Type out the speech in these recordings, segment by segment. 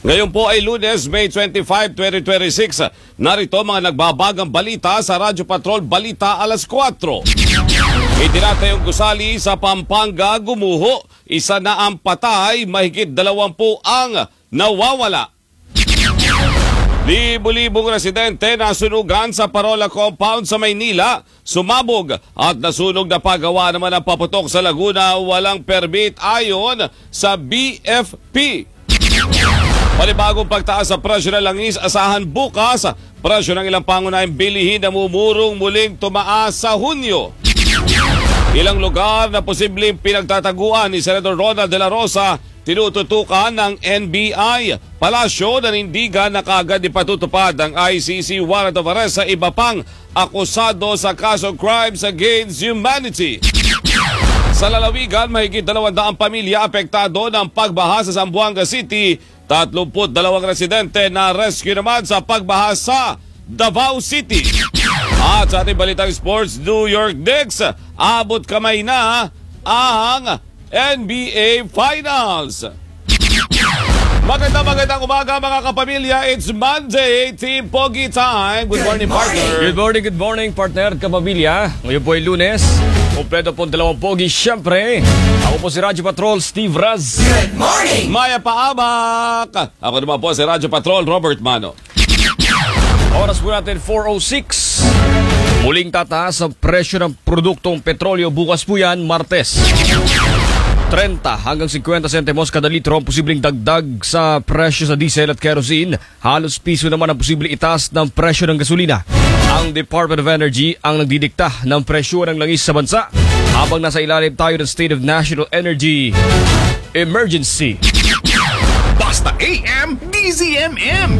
Ngayon po ay Lunes, May 25, 2026. Narito mga nagbabagang balita sa Radyo Patrol Balita alas 4. Itinatayong gusali sa Pampanga gumuho. Isa na ang patay, mahigit 20 ang nawawala. Libo-libong residente nasunugan sa Parola Compound sa Maynila, sumabog at nasunog na pagawa naman ang paputok sa Laguna walang permit ayon sa BFP. Panibagong pagtaas sa presyo ng langis asahan bukas. Presyo ng ilang pangunahing bilihin na mumurong muling tumaas sa Hunyo. Ilang lugar na posibleng pinagtataguan ni Senador Ronald De La Rosa tinututukan ng NBI. Palasyo nanindigan na kaagad ipatutupad ang ICC warrant of arrest sa iba pang akusado sa kasong crimes against humanity. Sa lalawigan, mahigit 200 pamilya apektado ng pagbaha sa Zamboanga City. 32 residente na rescue naman sa pagbaha sa Davao City. At sa ating balitang sports, New York Knicks abot kamay na ang NBA Finals. Magandang umaga mga kapamilya. It's Monday, Team Pogi time. Good morning, partner. Good morning, partner, kapamilya. Ngayon po ay Lunes. Kompleto po 2 Pogi, syempre. Ako po si Radyo Patrol, Steve Raz. Good morning! Maya Paabak. Ako naman po si Radyo Patrol, Robert Mano. Oras po natin 4:06. Muling tataas ang presyo ng produktong petrolyo bukas po yan, Martes. 30 hanggang 50 sentimos kada litro ang posibleng dagdag sa presyo sa diesel at kerosene. Halos piso naman ang posibleng itaas ng presyo ng gasolina. Ang Department of Energy ang nagdidikta ng presyo ng langis sa bansa habang nasa ilalim tayo ng State of National Energy Emergency. Basta AM, DZMM!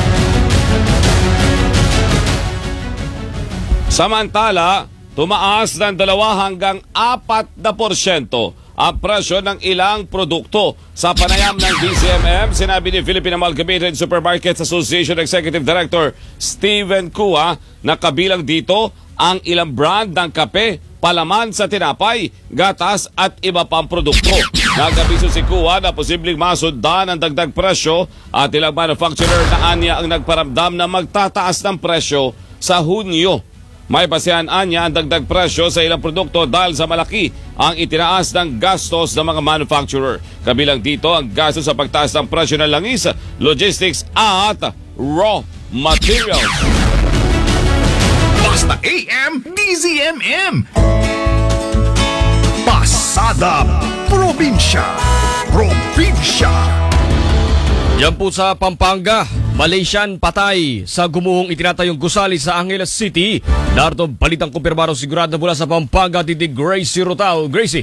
Samantala, tumaas ng 2 hanggang 4% ang presyo ng ilang produkto. Sa panayam ng DZMM, sinabi ni Philippine Amalgamated Supermarkets Association Executive Director Steven Cua na kabilang dito ang ilang brand ng kape, palaman sa tinapay, gatas at iba pang produkto. Nagabiso si Cua na posibleng masundan ang dagdag presyo at ilang manufacturer na anya ang nagparamdam na magtataas ng presyo sa Hunyo. May basehan anya ang dagdag presyo sa ilang produkto dahil sa malaki ang itinaas ng gastos ng mga manufacturer. Kabilang dito ang gastos sa pagtaas ng presyo ng langis, logistics at raw materials. Basta AM, DZMM! Pasada Probinsya! Probinsya! Yan po sa Pampanga, Malaysian patay sa gumuhong itinatayong gusali sa Angeles City. Narito balitang kumpirmado sigurado mula sa Pampanga, titig Gracie Rutao. Gracie.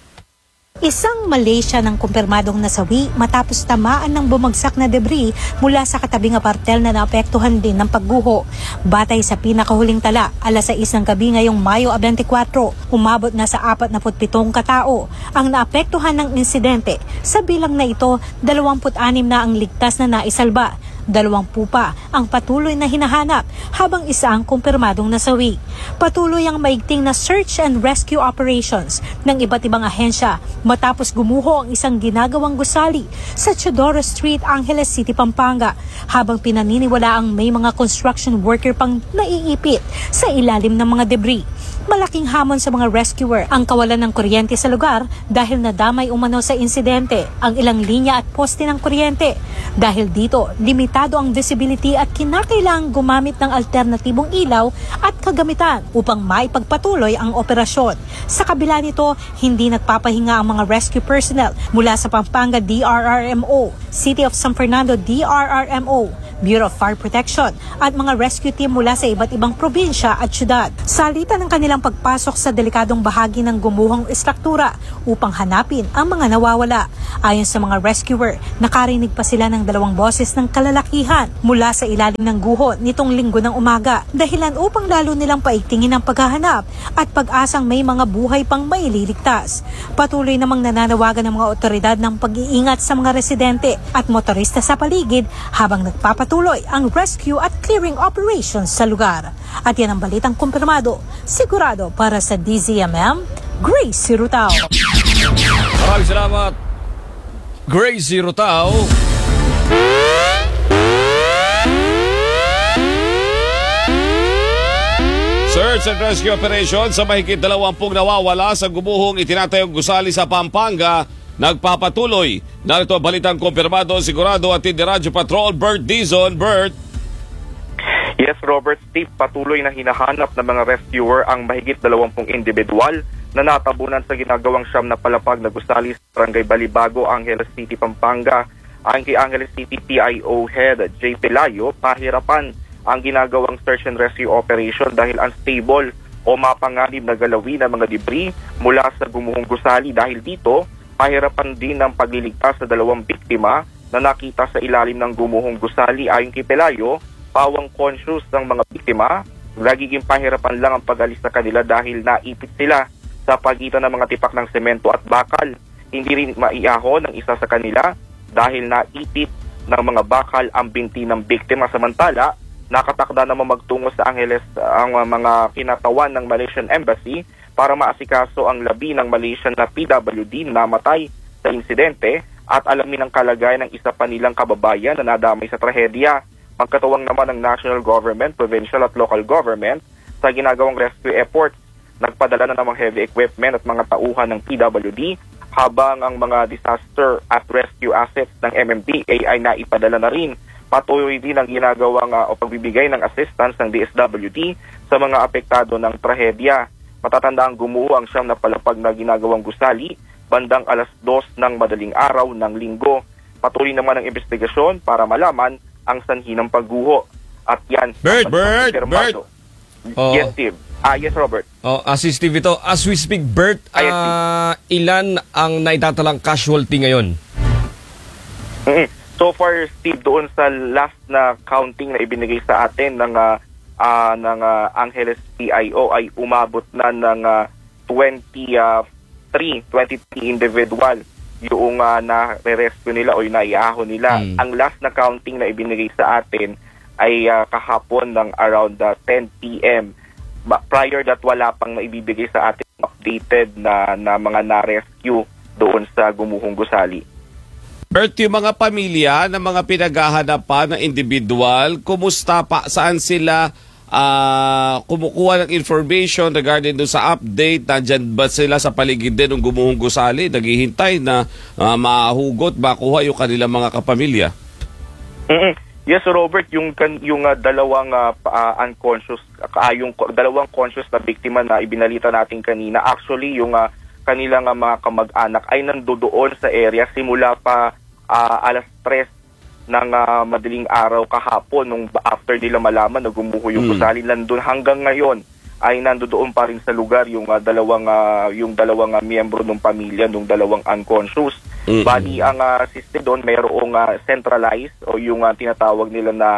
Isang Malaysia ng kumpirmadong nasawi matapos tamaan ng bumagsak na debris mula sa katabing apartel na naapektuhan din ng pagguho. Batay sa pinakahuling tala, alas 6 ng gabi ngayong Mayo 24, umabot na sa 47 katao ang naapektuhan ng insidente. Sa bilang na ito, 26 na ang ligtas na naisalba. 20 pa ang patuloy na hinahanap habang isa ang kumpirmadong nasawi. Patuloy ang maigting na search and rescue operations ng iba't ibang ahensya matapos gumuho ang isang ginagawang gusali sa Chodoro Street, Angeles City, Pampanga habang pinaniniwala ang may mga construction worker pang naiipit sa ilalim ng mga debris. Malaking hamon sa mga rescuer ang kawalan ng kuryente sa lugar dahil nadamay umano sa insidente ang ilang linya at poste ng kuryente. Dahil dito, limitado ang visibility at kinakailangang gumamit ng alternatibong ilaw at kagamitan upang maipagpatuloy ang operasyon. Sa kabila nito, hindi nagpapahinga ang mga rescue personnel mula sa Pampanga DRRMO, City of San Fernando DRRMO, Bureau of Fire Protection at mga rescue team mula sa iba't ibang probinsya at syudad. Salita ng kanilang pagpasok sa delikadong bahagi ng gumuhong istruktura upang hanapin ang mga nawawala. Ayon sa mga rescuer, nakarinig pa sila ng 2 boses ng kalalakihan mula sa ilalim ng guho nitong linggo ng umaga, dahilan upang lalo nilang paigtingin ang paghahanap at pag-asang may mga buhay pang maililigtas. Patuloy namang nananawagan ng mga otoridad ng pag-iingat sa mga residente at motorista sa paligid habang nagpapatuloy ang rescue at clearing operations sa lugar. At yan ang balitang kumpirmado, sigurado para sa DZMM, Gracie Rutao. Maraming salamat, Gracie Rutao. search and rescue operation sa mahigit 20 nawawala sa gumuhong itinatayong gusali sa Pampanga nagpapatuloy. Narito ang balitang kumpirmado, sigurado at hindi Radyo Patrol, Bert Dizon. Bert. Yes, Robert, Steve, patuloy na hinahanap ng mga rescuer ang mahigit 20 individual na natabunan sa ginagawang siyam na palapag na gusali sa Barangay Balibago, Angeles City, Pampanga. Ayon kay Angeles City PIO Head J. Pelayo, pahirapan ang ginagawang search and rescue operation dahil unstable o mapanganib na galawin ng mga debris mula sa gumuhong gusali. Dahil dito, pahirapan din ang pagliligtas sa 2 biktima na nakita sa ilalim ng gumuhong gusali. Ayon kay Pelayo, pawang conscious ng mga biktima, nagiging pahirapan lang ang pag-alis sa kanila dahil naipit sila sa pagitan ng mga tipak ng semento at bakal. Hindi rin maiahon ng isa sa kanila dahil naipit ng mga bakal ang binti ng biktima. Samantala, nakatakda naman magtungo sa Angeles ang mga kinatawan ng Malaysian Embassy para maasikaso ang labi ng Malaysian na PWD na namatay sa insidente at alamin ang kalagayan ng isa pa nilang kababayan na nadamay sa trahedya. Magkatuwang naman ng national government, provincial at local government sa ginagawang rescue efforts. Nagpadala na namang heavy equipment at mga tauhan ng PWD habang ang mga disaster at rescue assets ng MMDA ay naipadala na rin. Patuloy din ang ginagawang o pagbibigay ng assistance ng DSWD sa mga apektado ng trahedya. Matatanda ang gumuho ang siyam na palapag na ginagawang gusali bandang 2:00 ng madaling araw ng Linggo. Patuloy naman ang investigasyon para malaman ang sanhi ng pagguho. At yan, Bert. Yes, Steve. Yes, Robert. Si Steve ito. As we speak, Bert, ilan ang naitatalang casualty ngayon? So far, Steve, doon sa last na counting na ibinigay sa atin ng Angeles PIO ay umabot na ng 23 individual yung na-rescue nila o yung naiahon nila. Ang last na counting na ibinigay sa atin ay kahapon ng around 10 p.m. Prior that, wala pang naibibigay sa atin updated na mga na-rescue doon sa gumuhong gusali. Bert, yung mga pamilya ng mga pinaghahanapan ng individual, kumusta pa? Saan sila kumukuha ng information regarding doon sa update? Nandyan ba sila sa paligid din ng gumuhong gusali? Naghihintay na mahugot, makuha yung kanilang mga kapamilya? Yes, Robert, yung dalawang unconscious, yung dalawang conscious na biktima na ibinalita natin kanina, actually yung kanilang mga kamag-anak ay nandoon sa area simula pa 3:00 ng madaling araw kahapon nung after nila malaman na gumuho yung gusali. Nandun hanggang ngayon ay nandoon pa rin sa lugar yung dalawang miyembro ng pamilya, ng dalawang unconscious. Bali ang system doon mayroong centralized o yung tinatawag nila na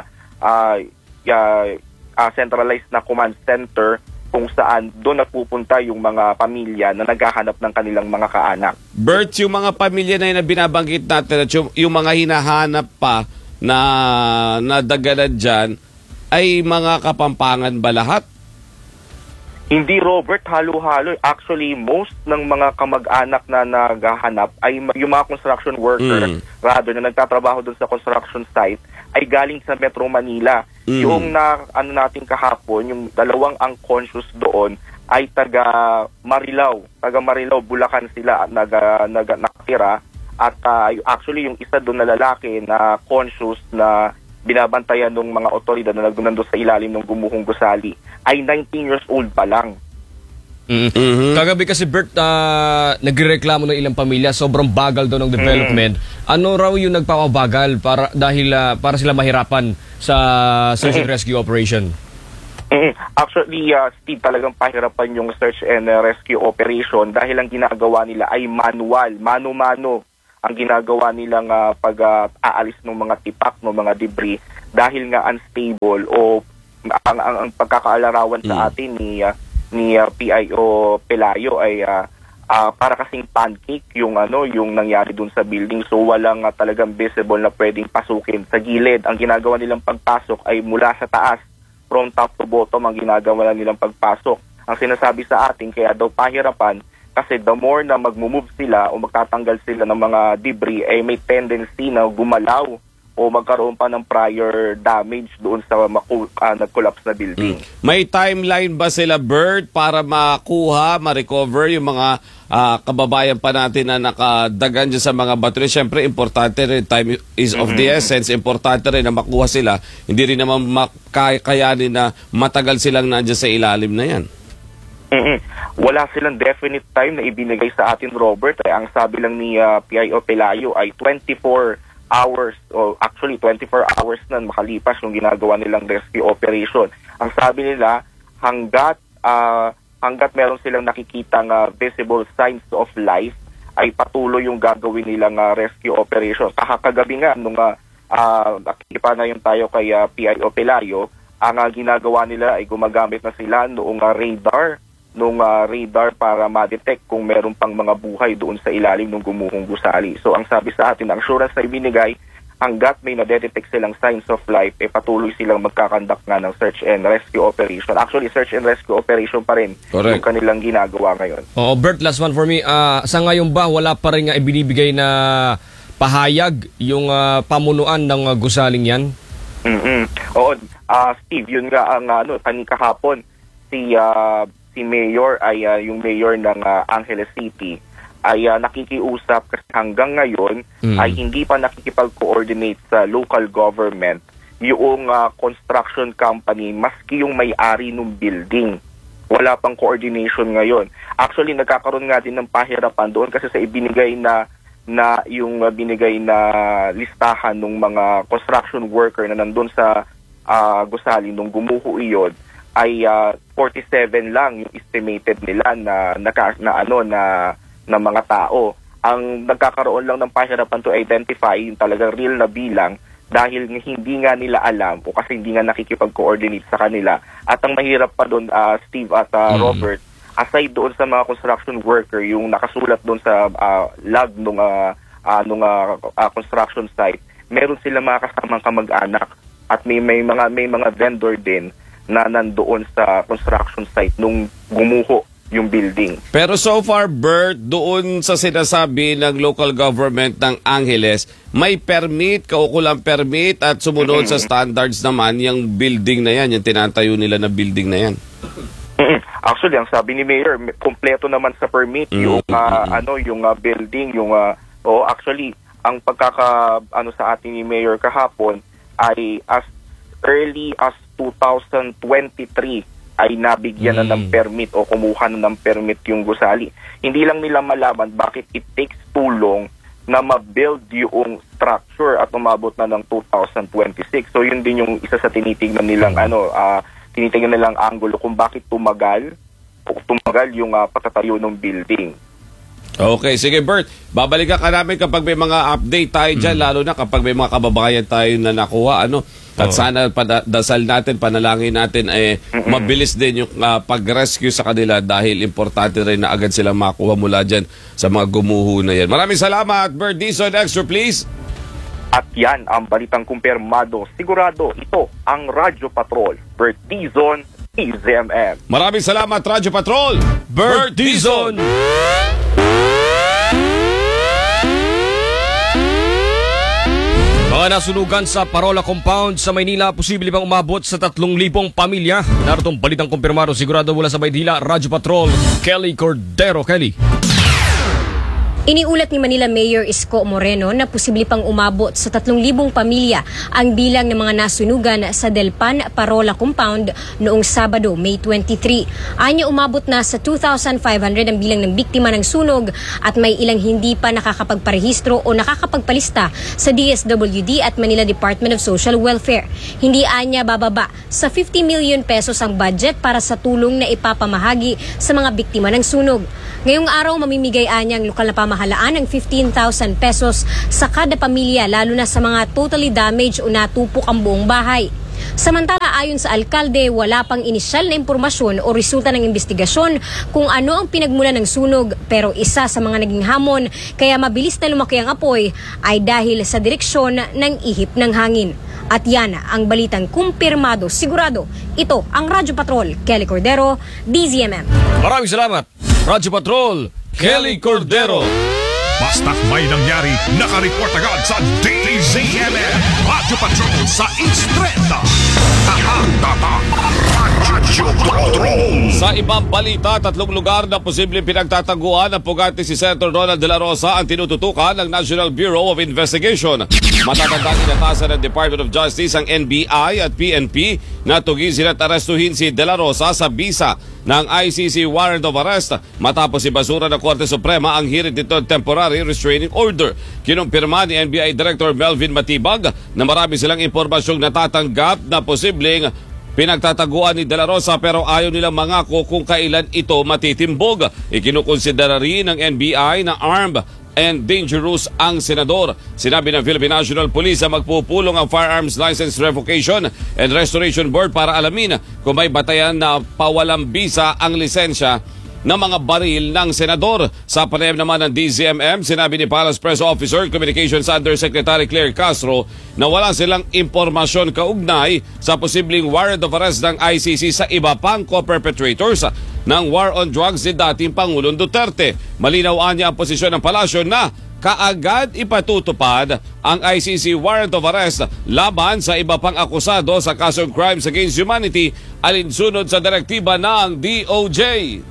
centralized na command center kung saan doon nagpupunta yung mga pamilya na naghahanap ng kanilang mga kaanak. Bert, yung mga pamilya na yun na binabanggit natin at yung mga hinahanap pa na nadaganan dyan, ay mga Kapampangan ba lahat? Hindi, Robert, halo-halo. Actually, most ng mga kamag-anak na naghahanap ay yung mga construction worker, rather na nagtatrabaho doon sa construction site, ay galing sa Metro Manila. Yung natin kahapon, yung dalawang unconscious doon ay taga Marilao, Bulacan sila nakatira. At actually yung isa doon na lalaki na conscious na binabantayan ng mga otoridad na nandun sa ilalim ng gumuhong gusali ay 19 years old pa lang. Kagabi kasi, Bert, nagrereklamo ng ilang pamilya, sobrang bagal daw ng development. Ano raw yung nagpapabagal para sila mahirapan sa search and rescue operation? Actually, Steve, talagang pahirapan yung search and rescue operation dahil ang ginagawa nila ay mano-mano ang ginagawa nilang pag-aalis ng mga tipak, ng mga debris dahil nga unstable o ang pagkakaalarawan sa atin ni PIO Pelayo ay para kasing pancake yung nangyari dun sa building, so walang talagang visible na pwedeng pasukin sa gilid. Ang ginagawa nilang pagpasok ay mula sa taas, from top to bottom ang ginagawa nilang pagpasok. Ang sinasabi sa atin kaya daw pahirapan kasi the more na magmumove sila o magtatanggal sila ng mga debris ay may tendency na gumalaw o o magkaroon pa ng prior damage doon sa nag-collapse na building. May timeline ba sila, Bert, para makuha, ma-recover yung mga kababayan pa natin na nakadagan dyan sa mga bato? Siyempre, importante rin, time is of the essence, importante rin na makuha sila. Hindi rin naman makakayanin na matagal silang nandiyan sa ilalim na yan. Wala silang definite time na ibinigay sa atin, Robert. Ang sabi lang ni PIO Pelayo ay 24 hours, o actually 24 hours na makalipas yung ginagawa nilang rescue operation. Ang sabi nila, hanggat meron silang nakikitang visible signs of life, ay patuloy yung gagawin nilang rescue operation. Kagabi nga, nung nakikipa na yung tayo kay PIO Pelayo, ang ginagawa nila ay gumagamit na sila noong radar para ma-detect kung meron pang mga buhay doon sa ilalim ng gumuhong gusali. So ang sabi sa atin, ang assurance na ibinigay, hanggat may na-detect silang signs of life, patuloy silang magkakandak nga ng search and rescue operation. Actually, search and rescue operation pa rin yung kanilang ginagawa ngayon. Bert, last one for me. Sa ngayon ba, wala pa rin nga ibinibigay na pahayag yung pamunuan ng gusaling yan? Oo, Steve, yun nga ang kahapon, si Mayor ay yung Mayor ng Angeles City ay nakikiusap kasi hanggang ngayon ay hindi pa nakikipag-coordinate sa local government yung construction company maski yung may-ari ng building. Wala pang coordination ngayon. Actually, nagkakaroon nga din ng pahirapan doon kasi sa ibinigay na binigay na listahan ng mga construction worker na nandun sa gusali nung gumuho iyon ay 47 lang yung estimated nila na mga tao. Ang nagkakaroon lang ng pahirapan to identify yung talagang real na bilang dahil hindi nga nila alam o kasi hindi nga nakikipag-coordinate sa kanila. At ang mahirap pa doon, Steve at Robert, aside doon sa mga construction worker, yung nakasulat doon sa log nung construction site, meron sila mga kasamang kamag-anak at may mga vendor din na nandoon sa construction site nung gumuho yung building. Pero so far, Bert, doon sa sinasabi ng local government ng Angeles, may permit, kaukulang permit at sumunod sa standards naman yung building na yan, yung tinatayo nila na building na yan. Actually, ang sabi ni Mayor, kompleto naman sa permit yung building, actually ang sa atin ni Mayor kahapon ay as early as 2023 ay nabigyan na ng permit o kumuha na ng permit yung gusali. Hindi lang nila malaman bakit it takes too long na ma-build yung structure at umabot na ng 2026. So yun din yung isa sa tinitingnan nilang angulo kung bakit tumagal yung patatayo ng building. Okay, sige Bert, babalikan ka namin kapag may mga update tayo dyan, lalo na kapag may mga kababayan tayo na nakuha, At sana dasal natin, panalangin natin mabilis din yung pag-rescue sa kanila dahil importante rin na agad silang makuha mula dyan sa mga gumuho na yan. Maraming salamat, Bert Dizon. Extra please. At yan ang balitang kumpirmado. Sigurado, ito ang Radyo Patrol. Bert Dizon, DZMM. Maraming salamat, Radyo Patrol. Bert Dizon. Mga nasunugan sa Parola Compound sa Maynila, posible bang umabot sa 3,000 pamilya? Narito ang balitang kumpirmado sigurado mula sa Maynila, Radyo Patrol, Kelly Cordero. Kelly. Iniulat ni Manila Mayor Isko Moreno na posible pang umabot sa 3,000 pamilya ang bilang ng mga nasunugan sa Delpan Parola Compound noong Sabado, May 23. Anya umabot na sa 2,500 ang bilang ng biktima ng sunog at may ilang hindi pa nakakapagparehistro o nakakapagpalista sa DSWD at Manila Department of Social Welfare. Hindi anya bababa sa 50 million pesos ang budget para sa tulong na ipapamahagi sa mga biktima ng sunog. Ngayong araw, mamimigay anya ang lokal na pamahalaan ng 15,000 pesos sa kada pamilya, lalo na sa mga totally damaged o natupok ang buong bahay. Samantala, ayon sa alkalde, wala pang inisyal na impormasyon o resulta ng investigasyon kung ano ang pinagmula ng sunog, pero isa sa mga naging hamon kaya mabilis na lumaki ang apoy ay dahil sa direksyon ng ihip ng hangin. At yan ang balitang kumpirmado sigurado. Ito ang Radyo Patrol, Kelly Cordero, DZMM. Maraming salamat, Radyo Patrol, Kelly Cordero. Basta't may nangyari, nakareport agad sa DZMM. Radyo Patrol sa Instrenta. Tatak, Radyo Patrol. Sa ibang balita, 3 lugar na posibleng pinagtataguan ng pugante si Senator Ronald De La Rosa ang tinututukan ng National Bureau of Investigation. Matatandang inatasan ng Department of Justice ang NBI at PNP na tugisin at arestuhin si De La Rosa sa bisa ng ICC warrant of arrest matapos ibasura ng Korte Suprema ang hirit nito temporary restraining order. Kinumpirma ni NBI Director Melvin Matibag na marami silang impormasyong natatanggap na posibleng pinagtataguan ni De La Rosa pero ayaw nilang mangako kung kailan ito matitimbog. Ikinukonsidera rin ng NBI na armed and dangerous ang senador. Sinabi ng Philippine National Police na magpupulong ang Firearms License Revocation and Restoration Board para alamin kung may batayan na pawalang bisa ang lisensya ng mga baril ng senador. Sa panayam naman ng DZMM, sinabi ni Palace Press Officer Communications Undersecretary Claire Castro na wala silang impormasyon kaugnay sa posibleng warrant of arrest ng ICC sa iba pang co-perpetrators ng war on drugs ni dating Pangulong Duterte. Malinaw niya ang posisyon ng palasyo na kaagad ipatutupad ang ICC warrant of arrest laban sa iba pang akusado sa kasong crimes against humanity alinsunod sa direktiba ng DOJ.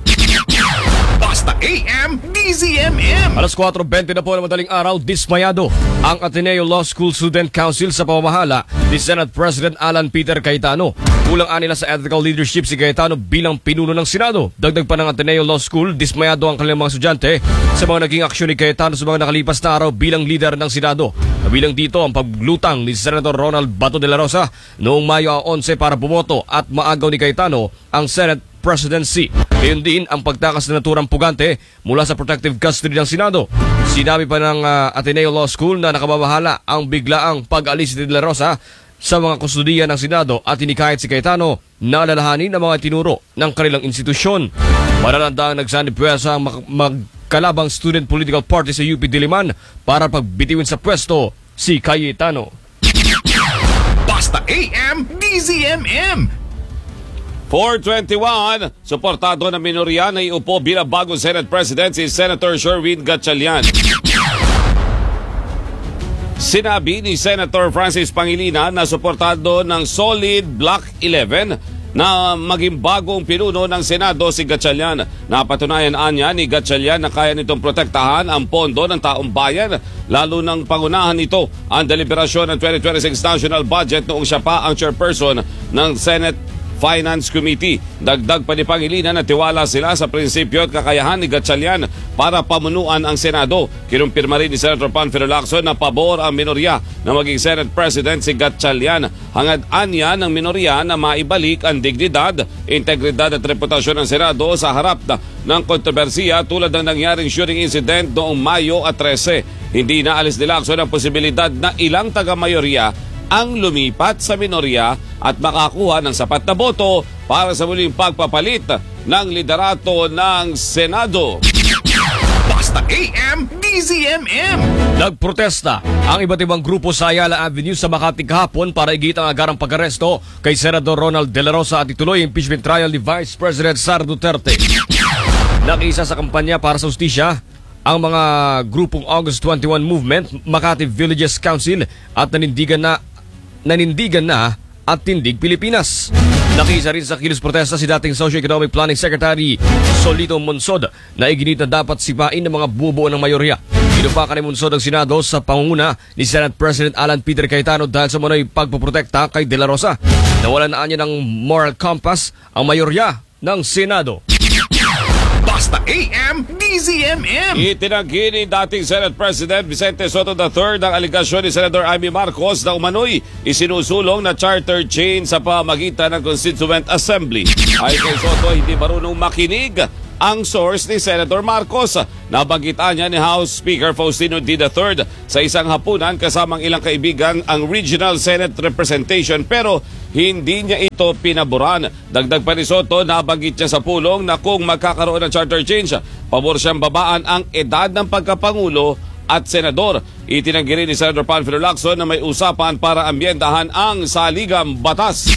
Basta AM, DZMM. Alas 4:20 na po ng madaling araw, dismayado ang Ateneo Law School Student Council sa pamamahala ni Senate President Alan Peter Cayetano. Kulang nila sa ethical leadership si Cayetano bilang pinuno ng Senado. Dagdag pa ng Ateneo Law School, dismayado ang kanilang mga estudyante sa mga naging aksyon ni Cayetano sa mga nakalipas na araw bilang leader ng Senado. Kabilang dito ang paglutang ni Senator Ronald Bato de la Rosa noong Mayo 11 para bumoto at maagaw ni Cayetano ang Senate presidency. Ngayon din ang pagtakas na naturang pugante mula sa protective custody ng Senado. Sinabi pa ng Ateneo Law School na nakababahala ang biglaang pag-alis ni De La Rosa sa mga kustudiya ng Senado at hinikayat si Cayetano na alalahanin ang mga tinuro ng kanilang institusyon. Mararamdaang nagsanipwesa ang magkalabang student political party sa UP Diliman para pagbitiwin sa pwesto si Cayetano. Basta AM, DZMM. 421, suportado ng minorya na iupo bilang bagong Senate President si Senator Sherwin Gatchalian. Sinabi ni Senator Francis Pangilinan na suportado ng solid Bloc 11 na maging bagong pinuno ng Senado si Gatchalian. Napatunayan niya ni Gatchalian na kaya nitong protektahan ang pondo ng taong bayan, lalo ng pangunahan nito ang deliberasyon ng 2026 National Budget noong siya pa ang chairperson ng Senate Finance Committee. Dagdag pa ni Pangilinan na tiwala sila sa prinsipyo at kakayahan ni Gatchalian para pamunuan ang Senado. Kinumpirma rin ni Senator Panfilo Lacson na pabor ang minorya na maging Senate President si Gatchalian. Hangad anya ng minorya na maibalik ang dignidad, integridad at reputasyon ng Senado sa harap ng kontrobersiya tulad ng nangyaring shooting incident noong Mayo 13. Hindi naalis ni Lacson ang posibilidad na ilang taga-mayorya ang lumipat sa minorya at makakuha ng sapat na boto para sa muling pagpapalit ng liderato ng Senado. Basta AM, DZMM. Nagprotesta ang iba't ibang grupo sa Ayala Avenue sa Makati kahapon para igit ang agarang pag-aresto kay Senador Ronald De La Rosa at ituloy ang impeachment trial ni Vice President Sara Duterte. Nakiisa sa kampanya para sa hustisya ang mga grupong August 21 Movement, Makati Villages Council at nanindigan na at Tindig Pilipinas. Nakiisa rin sa kilos protesta si dating Socio-Economic Planning Secretary Solito Monsod na iginit na dapat sipain ng mga bubuo ng mayorya. Inupakan ni Monsod ang Senado sa pangunguna ni Senate President Alan Peter Cayetano dahil sa manoy pagpoprotekta kay De La Rosa. Nawalan na niya ng moral compass ang mayorya ng Senado. Basta AM, DZMM. Itinanggi ni dating Senate President Vicente Soto III ang aligasyon ni Senator Amy Marcos na umano'y isinusulong na charter chain sa pamagitan ng Constituent Assembly. Ay kay Soto, hindi marunong makinig ang source ni Senator Marcos. Nabagitan niya ni House Speaker Faustino D. III sa isang hapunan kasamang ilang kaibigan ang Regional Senate Representation pero hindi niya ito pinaboran. Dagdag pa ni Soto, nabanggit niya sa pulong na kung magkakaroon ng charter change, pabor siyang babaan ang edad ng pagkapangulo at senador. Itinanggi rin ni Senator Panfilo Lacson na may usapan para ambientahan ang saligang batas.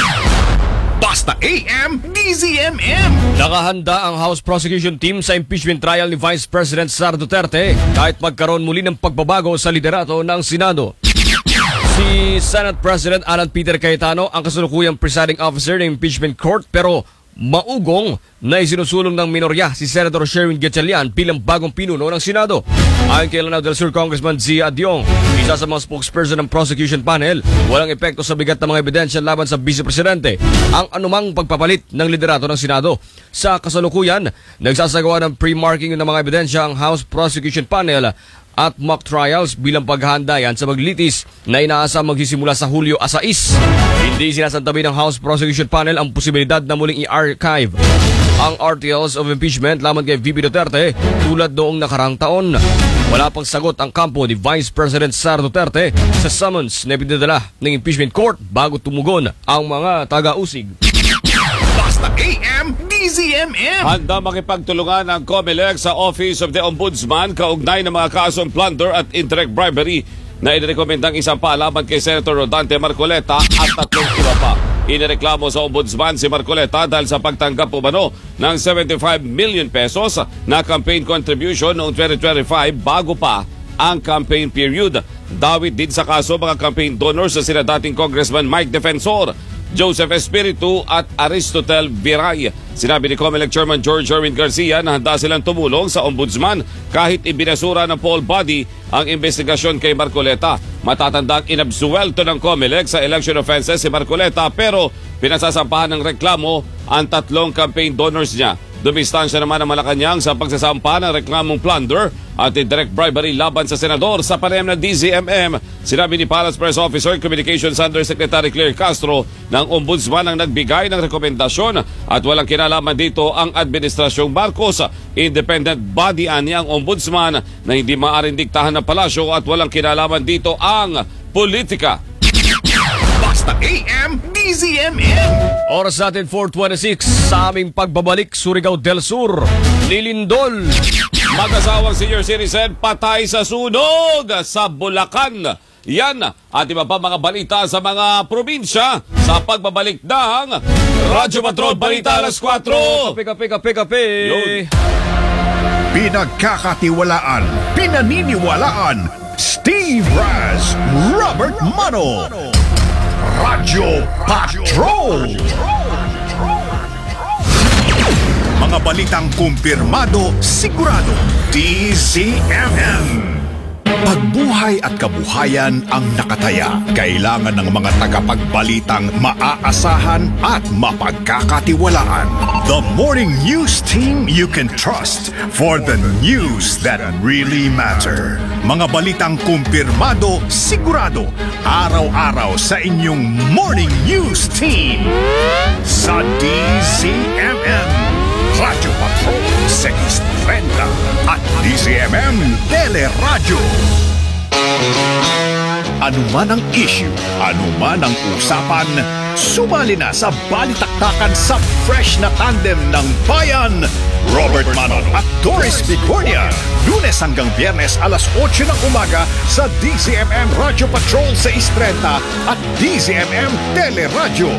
Basta AM, DZMM. Nakahanda ang House Prosecution Team sa impeachment trial ni Vice President Sara Duterte kahit magkaroon muli ng pagbabago sa liderato ng Senado. Si Senate President Alan Peter Cayetano ang kasalukuyang presiding officer ng impeachment court pero maugong na isinusulong ng minorya si Senator Sherwin Gatchalian bilang bagong pinuno ng Senado. Ayon kay Lanao del Sur Congressman Zia Adyong, isa sa mga spokesperson ng prosecution panel, walang epekto sa bigat ng mga ebidensya laban sa Vice Presidente ang anumang pagpapalit ng liderato ng Senado. Sa kasalukuyan, nagsasagawa ng pre-marking ng mga ebidensya ang House Prosecution Panel at mock trials bilang paghahanda yan sa maglitis na inaasa magsisimula sa Hulyo 6. Hindi sinasantabi ng House Prosecution Panel ang posibilidad na muling i-archive ang articles of impeachment laban kay VP Duterte tulad noong nakarang taon. Wala pang sagot ang kampo ni Vice President Sara Duterte sa summons na ipinadala ng impeachment court bago tumugon ang mga taga-usig. Basta AM DZMM. Handa makipagtulungan ang COMELEC sa Office of the Ombudsman kaugnay ng mga kasong plunder at indirect bribery na inirekomendang isang laban kay Senator Rodante Marcoleta at 3 iba pa. Inireklamo sa Ombudsman si Marcoleta dahil sa pagtanggap umano ng 75 million pesos na campaign contribution noong 2025 bago pa ang campaign period. Dawit din sa kaso mga campaign donors sa sina dating Congressman Mike Defensor, Joseph Espiritu at Aristotel Viray. Sinabi ni COMELEC Chairman George Erwin Garcia na handa silang tumulong sa Ombudsman kahit ibinasura ng poll body ang investigasyon kay Marcoleta. Matatandang inabsuelto ng COMELEC sa election offenses si Marcoleta pero pinasasampahan ng reklamo ang 3 campaign donors niya. Dumistansya naman ang Malacanang sa pagsasampa ng reklamong plunder at indirect bribery laban sa senador sa panayam ng DZMM. Sinabi ni Palace Press Officer Communications Undersecretary Claire Castro ng Ombudsman ang nagbigay ng rekomendasyon at walang kinalaman dito ang Administrasyong Marcos. Independent body ani ang Ombudsman na hindi maaaring diktahan ng palasyo at walang kinalaman dito ang politika. Basta AM DZMM. Oras natin 4:26 sa aming pagbabalik Surigao del Sur, Lilindol. Mag-asawang senior citizen patay sa sunog sa Bulacan. Yan at iba pa mga balita sa mga probinsya sa pagbabalik ng Radyo Patrol Balita alas 4. Kape. Yun. Pinagkakatiwalaan, pinaniniwalaan, Steve Raz, Robert Mano. Radyo Patrol. Mga balitang kumpirmado, sigurado, DZMM. Pagbuhay at kabuhayan ang nakataya. Kailangan ng mga tagapagbalitang maaasahan at mapagkakatiwalaan. The morning news team you can trust for the news that really matter. Mga balitang kumpirmado, sigurado, araw-araw sa inyong morning news team. Sa DZMM, Radyo Patrol 630 at DZMM Teleradyo. Ano man ang issue, ano man ang usapan, sumali na sa balitaktakan sa fresh na tandem ng bayan. Robert Mano at Doris Bigornia. Lunes hanggang Biyernes alas 8 ng umaga sa DZMM Radyo Patrol 630 at DZMM Teleradyo.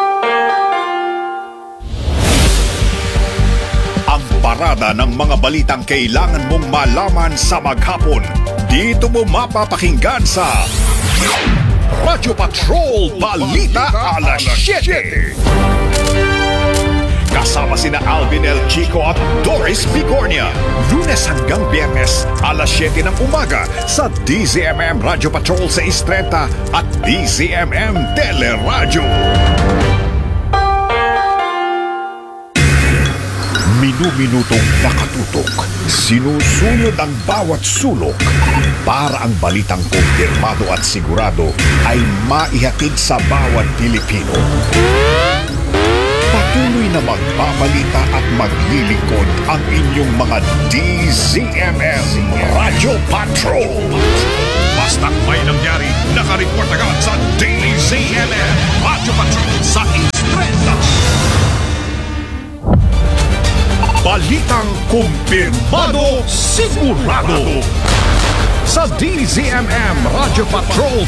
Ang parada ng mga balitang kailangan mong malaman sa maghapon. Dito mo mapapakinggan sa Radyo Patrol Balita alas 7. Kasama sina Alvin El Chico at Doris Bigornia. Lunes hanggang Biyernes alas 7 ng umaga sa DZMM Radyo Patrol 630 at DZMM Teleradyo. Minu-minutong nakatutok, sinusunod ang bawat sulok para ang balitang kumpirmado at sigurado ay maihatid sa bawat Pilipino. Patuloy na magbabalita at maglilingkod ang inyong mga DZMM Radio Patrol. Basta't may nangyari, nakareport agad sa DZMM Radio Patrol sa Instrenta. Balitang kumpirmado, sigurado sa DZMM Radio Patrol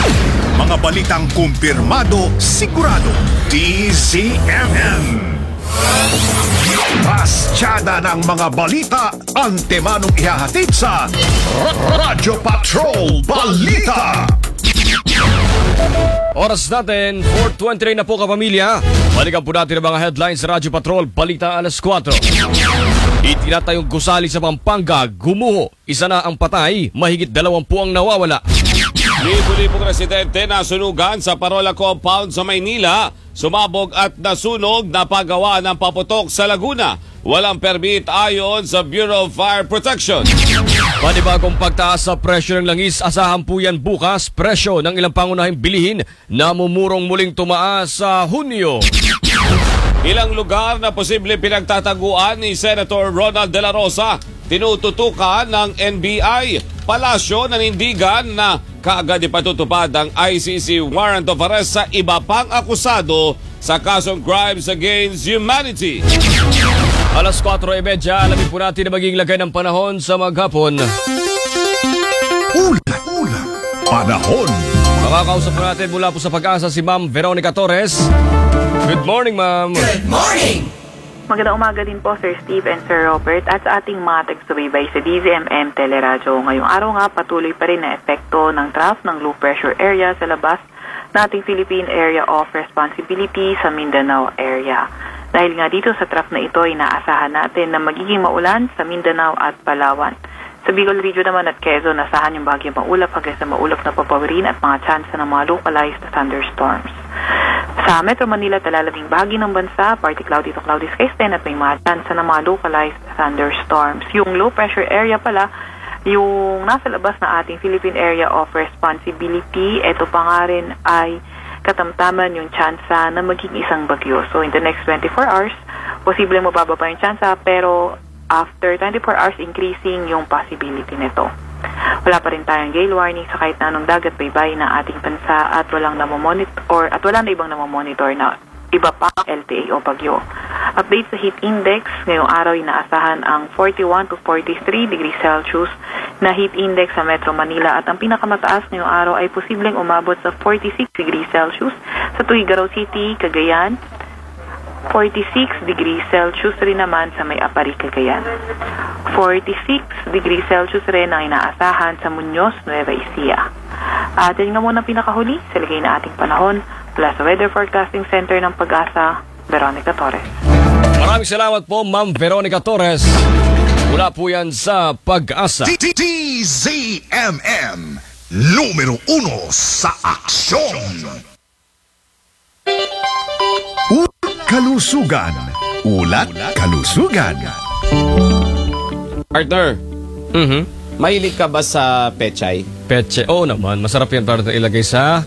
630. Mga balitang kumpirmado, sigurado, DZMM Pasyada ng mga balita, antemanong ihahatid sa Radyo Patrol Balita. Oras natin, 4:29 na po kapamilya. Balikan po natin ang mga headlines sa Radyo Patrol, balita alas 4. Itinatayong gusali sa Pampanga, gumuho. Isa na ang patay, mahigit 20 ang nawawala. Libo-libong residente na sunugan sa Parola Compound sa Maynila. Sumabog at nasunog na paggawa ng paputok sa Laguna. Walang permit ayon sa Bureau of Fire Protection. Panibagong pagtaas sa presyo ng langis, asahan po yan bukas. Presyo ng ilang pangunahing bilihin na mumurong muling tumaas sa Hunyo. Ilang lugar na posible pinagtataguan ni Senator Ronald De La Rosa, tinututukan ng NBI. Palasyo nanindigan na kaagad ipatutupad ang ICC warrant of arrest sa iba pang akusado sa kasong crimes against humanity. Alas 4:30, alamin po natin na maging lagay ng panahon sa maghapon. Ulat, panahon. Makakausap po natin mula po sa Pag-asa si Ma'am Veronica Torres. Good morning, Ma'am. Magandang umaga din po, Sir Steve and Sir Robert, at sa ating mga tagsubibay sa DZMM Teleradyo. Ngayong araw nga, patuloy pa rin na epekto ng trough ng low pressure area sa labas ng ating Philippine Area of Responsibility sa Mindanao area. Dahil nga dito sa trough na ito, inaasahan natin na magiging maulan sa Mindanao at Palawan. Sa Bicol Region naman at Quezon, asahan yung bagyong maulap hanggang sa maulap na papawirin at mga chance ng mga localized thunderstorms. Sa Metro Manila, talalabing bahagi ng bansa, partly cloudy to cloudy skies din at may mga chance ng mga localized thunderstorms. Yung low pressure area pala, yung nasa labas na ating Philippine Area of Responsibility, ito pa nga rin ay katamtaman yung tsansa na maging isang bagyo. So in the next 24 hours, posibleng mabababa yung tsansa, pero after 24 hours, increasing yung possibility nito. Wala pa rin tayong gale warning sa kahit na anong dagat baybay na ating bansa at walang na ibang namomonitor na iba pa LTA o bagyo. Update sa heat index, ngayong araw inaasahan ang 41 to 43 degrees Celsius na heat index sa Metro Manila at ang pinakamataas ngayong araw ay posibleng umabot sa 46 degrees Celsius sa Tuguegarao City, Cagayan. 46 degrees Celsius rin naman sa May Apari, Cagayan. 46 degrees Celsius rin ang inaasahan sa Muñoz, Nueva Ecija. At yan nga muna pinakahuli sa lagay na ating panahon mula sa Weather Forecasting Center ng Pag-asa, Veronica Torres. Maraming salamat po, Ma'am Veronica Torres. Mula po yan sa Pag-asa. DZMM, numero 1 sa aksyon. Kalusugan. Ulat kalusugan. Partner, mahilig ka ba sa pechay? Peche. Oo naman, masarap yan para ilagay sa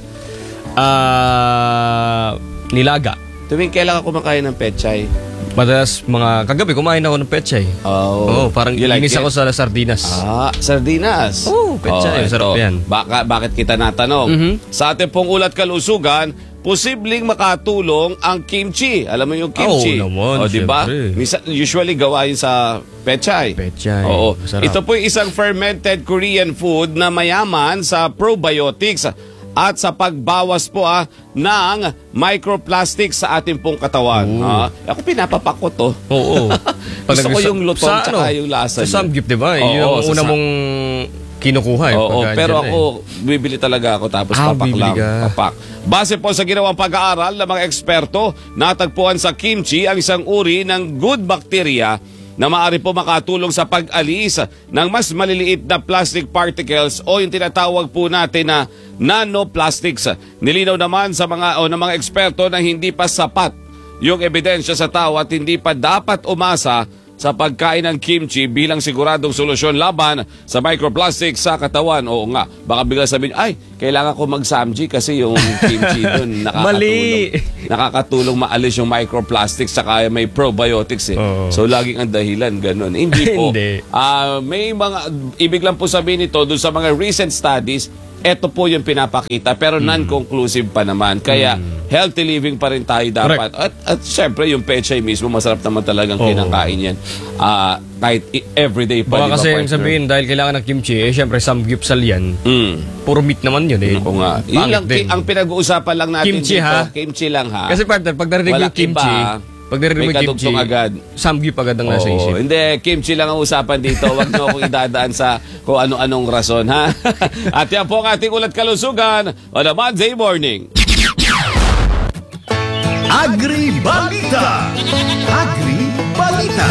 nilaga. Tuwing kailan ka kumakain ng pechay? Madalas kagabi kumain ako ng pechay. Oh, parang you like inis it? ako sa sardinas. Sardinas. Pechay, masarap yan. Bakit kita natanong? Sa ating pong ulat kalusugan, posibleng makatulong ang kimchi. Alam mo yung kimchi? Oo naman, di ba? syempre. Usually gawa yun sa pechay. Pechay. Oo. Masarap. Ito po isang fermented Korean food na mayaman sa probiotics at sa pagbawas po ng microplastics sa ating pong katawan. Ako pinapapako to. Oo. Gusto ko yung lutong tsaka yung lasa Sa niya. samgyup, di ba? Oo, Yun ang sa una mong kinukuha. Pero ako, bibili talaga ako tapos papak bibili lang. ka. Papak. Base po sa ginawang pag-aaral ng mga eksperto, natagpuan sa kimchi ang isang uri ng good bacteria na maaari po makatulong sa pag-alis ng mas maliliit na plastic particles o yung tinatawag po natin na nanoplastics. Nilinaw naman sa ng mga eksperto na hindi pa sapat yung ebidensya sa tao at hindi pa dapat umasa sa pagkain ng kimchi bilang siguradong solusyon laban sa microplastics sa katawan. Oo nga, baka bigla sabihin, ay, kailangan ko mag-samji kasi yung kimchi dun nakakatulong maalis yung microplastics saka may probiotics So laging ang dahilan ganun. Hindi po. May mga ibig lang po sabihin ito dun sa mga recent studies, ito po yung pinapakita pero non-conclusive pa naman. Kaya healthy living pa rin tayo dapat. At syempre yung pechay mismo masarap naman talagang kinakain yan. Kahit everyday pa. Baka kasi yung sabihin dahil kailangan ng kimchi, syempre samgyupsal yan. Puro meat naman yun eh. Oo nga. Yun lang ang pinag-uusapan lang natin kimchi, dito. ha? Kimchi lang ha. Kasi partner, pag narinig yung kimchi, Pag narinig mo May yung kimchi, kadugtong agad. samgyup agad ang nasa isip. Hindi, kimchi lang ang usapan dito. Huwag niyo akong idadaan sa kung ano-anong rason, ha? At yan po ang ating ulat kalusugan on a Monday morning. Agri-balita. Agri-balita.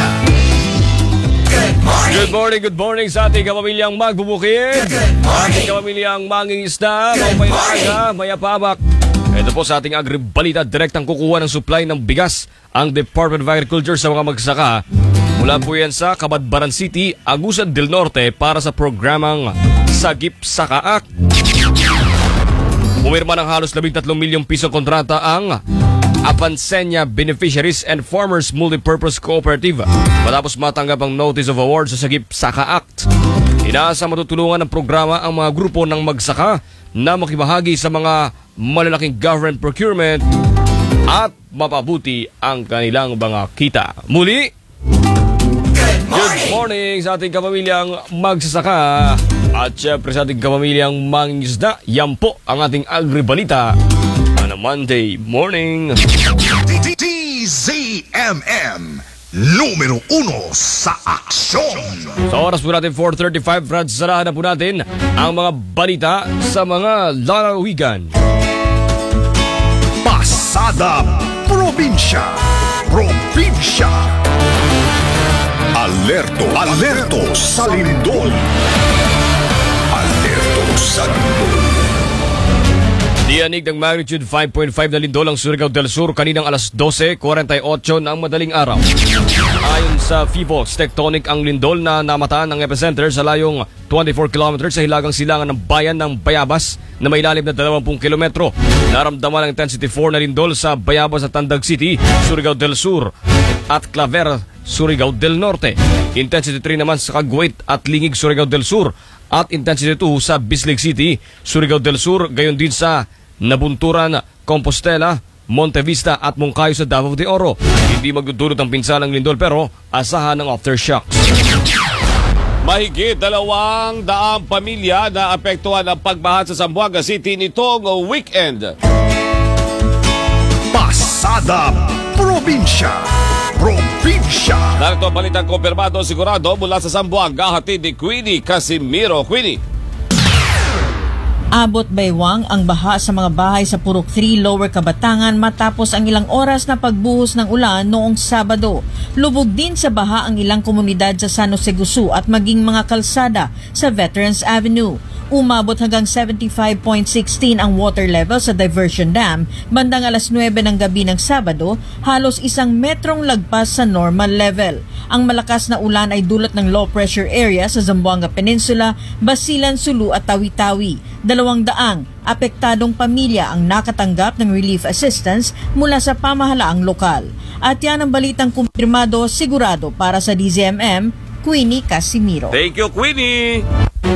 Good morning sa ating kapamilyang magbubukid. Ating kapamilyang mangingisda, may maaga, may apamak. Ito po sa ating agri-balita, direktang kukuha ng supply ng bigas ang Department of Agriculture sa mga magsaka. Mula po yan sa Cabadbaran City, Agusan del Norte para sa programang Sagip Saka Act. Pumirma ng halos 13 milyong pisong kontrata ang Apansenya Beneficiaries and Farmers Multipurpose Cooperative matapos matanggap ang Notice of Award sa Sagip Saka Act. Inaasa matutulungan ng programa ang mga grupo ng magsaka na makibahagi sa mga malalaking government procurement at mapabuti ang kanilang mga kita. Muli, good morning sa ating kapamilyang magsasaka at syempre sa ating kapamilyang mangingisda. Yan po ang ating agribalita on a Monday morning. DZMM, numero 1 sa aksyon. Sa oras po natin 4:35, Brad, sarahan na po natin ang mga balita sa mga lalawigan. Pasada Probinsya. Alerto sa lindol. Diyanig ng magnitude 5.5 na lindol ang Surigao del Sur kaninang alas 12:48 ng madaling araw. Ayon sa FIVOX, tectonic ang lindol na namataan ng epicenter sa layong 24 km sa hilagang silangan ng bayan ng Bayabas na may lalim na 20 kilometro. Naramdaman ang intensity 4 na lindol sa Bayabas at Tandag City, Surigao del Sur at Claver, Surigao del Norte. Intensity 3 naman sa Caguet at Lingig, Surigao del Sur at intensity 2 sa Bislig City, Surigao del Sur, gayon din sa Nabunturan, Compostela, Montevista at Moncayo sa Davao de Oro. Hindi magdudulot ang pinsalang lindol pero asahan ng aftershocks. Mahigit 200 pamilya na apektuhan ng pagbaha sa Zamboanga City nitong weekend. Pasada Probinsya. Narito ang balitang kumpirmado sigurado mula sa Zamboanga, hatid ni Queenie Casimiro. Queenie. Abot baywang ang baha sa mga bahay sa Purok 3, Lower Kabatangan matapos ang ilang oras na pagbuhos ng ulan noong Sabado. Lubog din sa baha ang ilang komunidad sa San Jose Gusu at maging mga kalsada sa Veterans Avenue. Umabot hanggang 75.16 ang water level sa Diversion Dam bandang alas 9 ng gabi ng Sabado, halos 1 metrong lagpas sa normal level. Ang malakas na ulan ay dulot ng low pressure area sa Zamboanga Peninsula, Basilan, Sulu at Tawi-Tawi. 200 apektadong pamilya ang nakatanggap ng relief assistance mula sa pamahalaang lokal. At yan ang balitang kumpirmado sigurado para sa DZMM, Queenie Casimiro. Thank you, Queenie.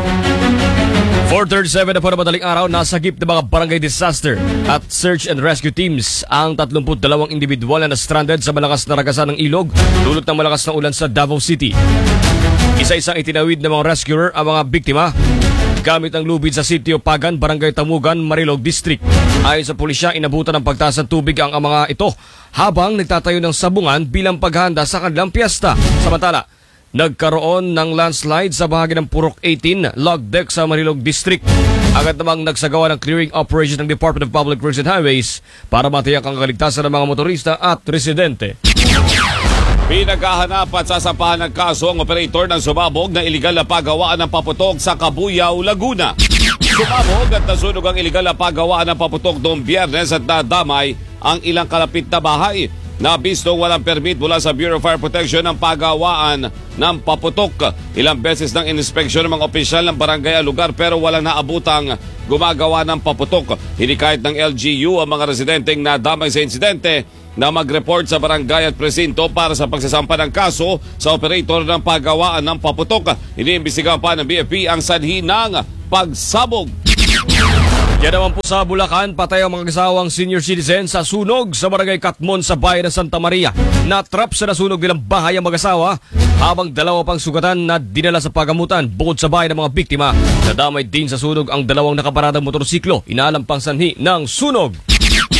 4:37 na po na madaling araw, nasagip ng mga barangay disaster at search and rescue teams ang 32 individual na stranded sa malakas na ragasan ng ilog dulot ng malakas na ulan sa Davao City. Isa-isang itinawid ng mga rescuer ang mga biktima gamit ang lubid sa Sitio Pagan, Barangay Tamugan, Marilog District. Ayon sa pulisya, inabutan ng pagtaas ng tubig ang mga ito habang nagtatayo ng sabungan bilang paghahanda sa kanilang piyesta. Samantala, nagkaroon ng landslide sa bahagi ng Purok 18, Log Deck sa Marilog District. Agad namang nagsagawa ng clearing operation ng Department of Public Works and Highways para matiyak ang kaligtasan ng mga motorista at residente. Pinaghahanap at sasampahan ng kaso ang operator ng sumabog na iligal na paggawaan ng paputok sa Cabuyao, Laguna. Sumabog at nasunog ang iligal na paggawaan ng paputok noong Biyernes at nadamay ang ilang kalapit na bahay. Nabistong walang permit mula sa Bureau of Fire Protection ang paggawaan ng paputok. Ilang beses ng inspeksyon ng mga opisyal ng barangay ang lugar pero walang naabutang gumagawa ng paputok. Hinikayat ng LGU ang mga residenteng nadamay sa insidente na mag-report sa barangay at presinto para sa pagsasampa ng kaso sa operator ng paggawaan ng paputok. Iniimbestigahan pa ng BFP ang sanhi ng pagsabog. Yan naman po sa Bulacan, patay ang mga kasawang senior citizen sa sunog sa barangay Katmon sa bayan ng Santa Maria. Natrap sa nasunog nilang bahay ang mag-asawa habang 2 pang sugatan na dinala sa pagamutan. Bukod sa bahay ng mga biktima, nadamay din sa sunog ang 2 nakaparadang motorsiklo. Inaalam pang sanhi ng sunog.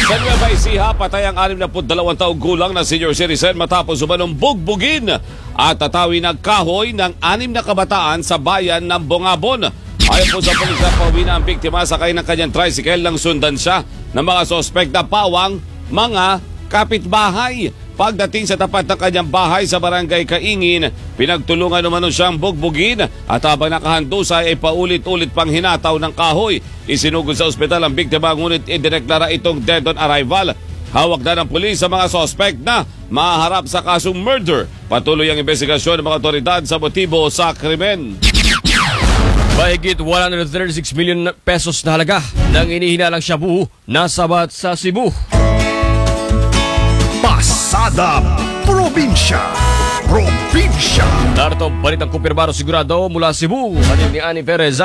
Sa Nueva Ecija, patay ang 62 taong gulang na senior citizen matapos umanong bugbugin at tatawin ng kahoy ng 6 na kabataan sa bayan ng Bongabon. Ayon po sa pulisya, pauwi na ang biktima sakay ng kanyang tricycle nang sundan siya ng mga sospek na pawang mga kapitbahay. Pagdating sa tapat ng kanyang bahay sa barangay Kaingin, pinagtulungan naman siyang bugbugin at habang nakahandusay ay paulit-ulit pang hinataw ng kahoy. Isinugod sa ospital ang biktima ngunit idineklara itong dead on arrival. Hawak na ng pulis sa mga suspect na maharap sa kasong murder. Patuloy ang investigasyon ng mga otoridad sa motibo sa krimen. Mahigit 136 million pesos na halaga ng inihinalang shabu na sabat sa Cebu. Pasada Probinsya. Narito ang balitang kumpirmado sigurado mula Cebu. Kanil ni Ani Perez.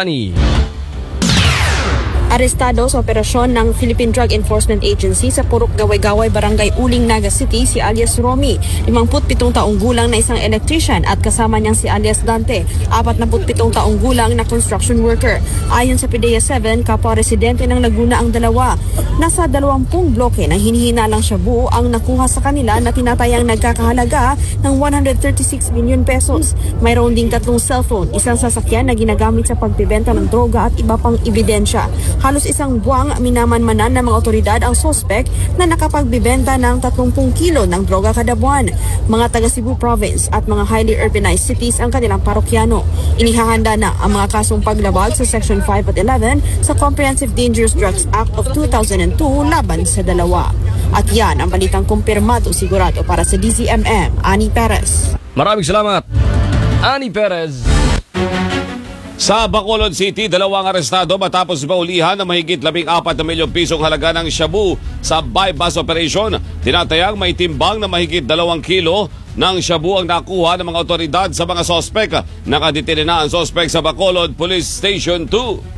Arestado sa operasyon ng Philippine Drug Enforcement Agency sa Purok Gaway-Gaway, Barangay Uling, Naga City si alias Romy, 57 taong gulang na isang electrician at kasama niyang si alias Dante, 47 taong gulang na construction worker. Ayon sa PDEA 7, kapwa residente ng Laguna ang dalawa. Nasa 20 bloke ng hinihinalang shabu ang nakuha sa kanila na tinatayang nagkakahalaga ng 136 million pesos. Mayroon ding 3 cellphone, isang sasakyan na ginagamit sa pagbibenta ng droga at iba pang ebidensya. Halos isang buwang minamanmanan ng mga otoridad ang sospek na nakapagbibenta ng 30 kilo ng droga kada buwan. Mga taga Cebu Province at mga highly urbanized cities ang kanilang parokyano. Inihahanda na ang mga kasong paglabag sa Section 5 at 11 sa Comprehensive Dangerous Drugs Act of 2002 laban sa dalawa. At yan ang balitang kumpirmado sigurado para sa DZMM, Ani Perez. Maraming salamat, Ani Perez. Sa Bacolod City, 2 arestado matapos maulihan ng mahigit 14 na milyong pisong halaga ng shabu sa bypass operation. Tinatayang may timbang na mahigit 2 kilo ng shabu ang nakuha ng mga otoridad sa mga sospek. Nakadetine na ang sospek sa Bacolod Police Station 2.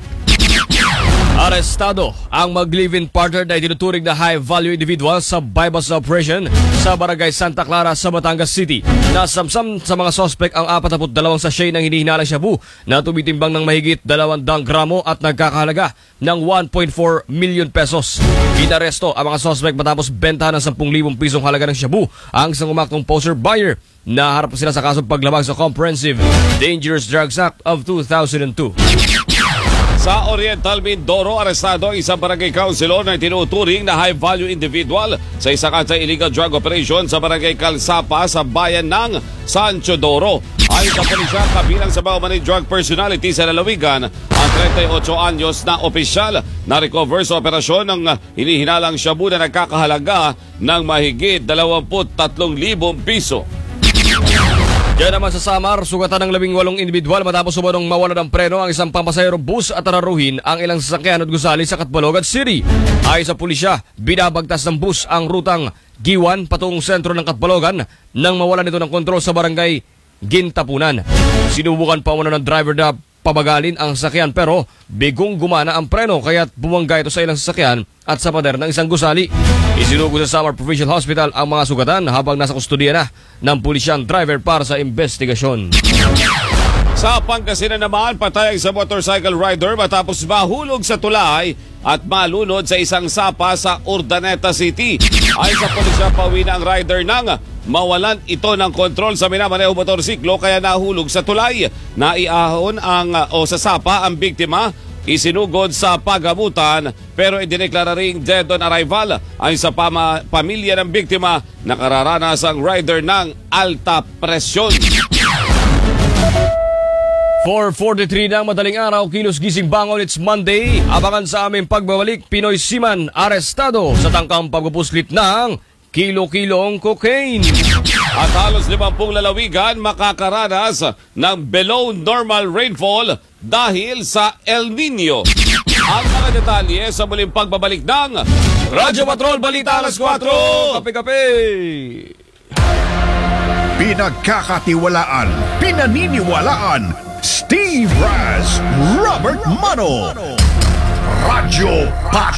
Arestado ang mag-live-in partner na itinuturing na high-value individual sa bypass operation sa Barangay Santa Clara sa Batangas City. Nasamsam sa mga sospek ang 42 sachet ng hinihinalang shabu na tumitimbang ng mahigit 200 gramo at nagkakahalaga ng 1.4 million pesos. Inaresto ang mga sospek matapos bentahan ng 10,000 pisong halaga ng shabu ang isang umaktong poster buyer. Naharap sila sa kasong paglabag sa Comprehensive Dangerous Drugs Act of 2002. Sa Oriental Mindoro, arestado ang isang barangay councilor na tinuturing na high-value individual sa isang anti-illegal drug operation sa barangay Calsapa sa bayan ng San Teodoro. Ayon sa pulisya, kabilang sa mga money drug personality sa lalawigan, ang 38 anyos na opisyal na recover sa operasyon ng hinihinalang shabu na nagkakahalaga ng mahigit 23,000 piso. Diyan naman sa Samar, sugatan ng 18 individual matapos umanong mawala ng preno ang isang pampasahero bus at tararuhin ang ilang sasakyan at gusali sa Catbalogan City. Ayon sa pulisya, binabagtas ng bus ang rutang Giwan patungong sentro ng Catbalogan nang mawala nito ng kontrol sa barangay Gintapunan. Sinubukan pa umano ng driver na pabagalin ang sasakyan pero bigong gumana ang preno kaya't bumangga ito sa ilang sasakyan at sa pader ng isang gusali. Isinugod sa Samar Provincial Hospital ang mga sugatan habang nasa kustudiya na ng pulisya ang driver para sa investigasyon. Sa Pangasinan naman, patay ang isang motorcycle rider matapos mahulog sa tulay at malunod sa isang sapa sa Urdaneta City. Ayon sa pulisya, pauwi na ang rider nang mawalan ito ng kontrol sa minamanehong motorsiklo kaya nahulog sa tulay. Naiahon sa sapa ang biktima, isinugod sa pagamutan pero idineklara ring dead on arrival. Ayon sa pamilya ng biktima, nakararanas ang rider ng alta presyon. 4:43 ng madaling araw, kilos gising bangon, it's Monday. Abangan sa aming pagbabalik, Pinoy Seaman arestado sa tangkang pagpupuslit ng kilo-kilong cocaine. At halos 50 lalawigan makakaranas ng below normal rainfall dahil sa El Nino. Ang mga detalye sa muling pagbabalik ng Radyo Patrol Balita alas 4. Kape-kape! Pinagkakatiwalaan, pinaniniwalaan, Steve Raz, Robert Mano. Radyo Patrol.